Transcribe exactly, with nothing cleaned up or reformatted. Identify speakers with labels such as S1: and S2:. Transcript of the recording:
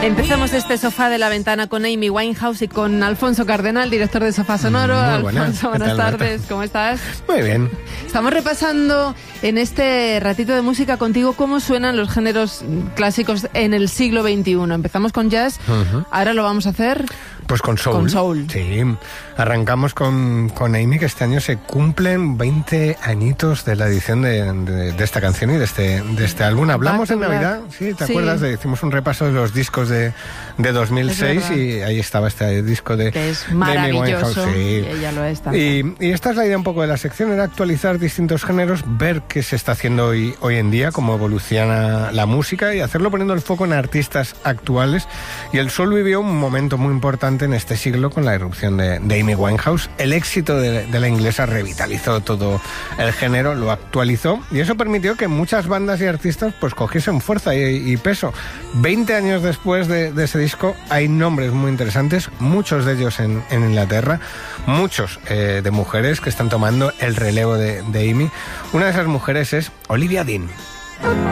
S1: Empezamos este sofá de la ventana con Amy Winehouse y con Alfonso Cardenal, director de Sofá Sonoro.
S2: Muy buena.
S1: Alfonso, buenas
S2: tal,
S1: tardes,
S2: Marta?
S1: ¿cómo estás?
S2: Muy bien.
S1: Estamos repasando en este ratito de música contigo cómo suenan los géneros clásicos en el siglo veintiuno. Empezamos con jazz, uh-huh. Ahora lo vamos a hacer...
S2: Pues con soul.
S1: Con soul.
S2: Sí. Arrancamos con, con Amy, que este año se cumplen veinte añitos de la edición de, de, de esta canción y de este, de este álbum. Hablamos en Navidad, sí, ¿te sí. acuerdas? De, hicimos un repaso de los discos de, de dos mil seis y ahí estaba este disco de,
S1: que es
S2: de
S1: maravilloso.
S2: Sí.
S1: Y ella lo es
S2: y, y esta es la idea un poco de la sección, era actualizar distintos géneros, ver qué se está haciendo hoy, hoy en día, cómo evoluciona la música y hacerlo poniendo el foco en artistas actuales. Y el soul vivió un momento muy importante en este siglo con la irrupción de, de Amy Winehouse. El éxito de, de la inglesa revitalizó todo el género, lo actualizó y eso permitió que muchas bandas y artistas pues cogiesen fuerza y, y peso. Veinte años después de, de ese disco hay nombres muy interesantes, muchos de ellos en, en Inglaterra, muchos eh, de mujeres que están tomando el relevo de, de Amy. Una de esas mujeres es Olivia Dean.